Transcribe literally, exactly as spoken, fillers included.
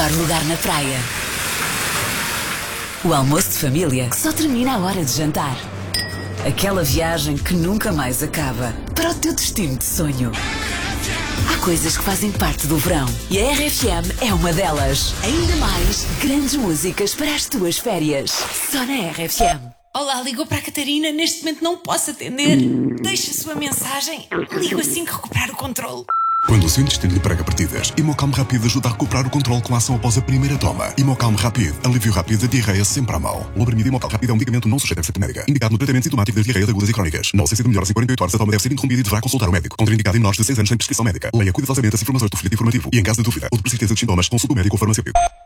melhor lugar na praia. O almoço de família que só termina à hora de jantar. Aquela viagem que nunca mais acaba para o teu destino de sonho. Há coisas que fazem parte do verão e a R F M é uma delas. Ainda mais grandes músicas para as tuas férias. Só na R F M. Olá, ligou para a Catarina. Neste momento não posso atender. Deixe a sua mensagem. Ligo assim que recuperar o controle. Quando o seu intestino lhe prega partidas, Imocalm Rápido ajuda a recuperar o controle com a ação após a primeira toma. Imocalm Rápido, alívio rápido da diarreia sempre à mão. O Lobramido Imocalm Rápido é um medicamento não sujeito a receita médica, indicado no tratamento sintomático das diarreias agudas e crónicas. Na ausência de melhoras em quarenta e oito horas, a toma deve ser interrompida e deverá consultar o médico. Contraindicado em menores de seis anos sem prescrição médica. Leia cuidadosamente as informações do folheto informativo e, em caso de dúvida ou de persistência de sintomas, consulte o médico ou farmacêutico.